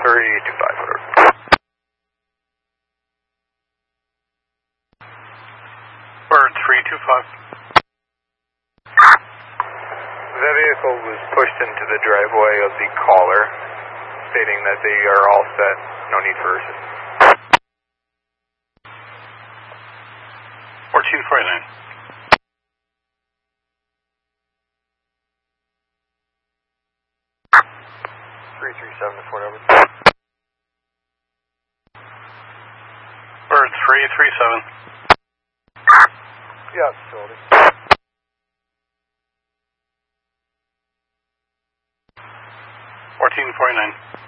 325. Bird 325. The vehicle was pushed into the driveway of the caller, stating that they are all set, no need for assistance. 1449. To Fort Edward. Bird 337. Yeah, facility. 1449.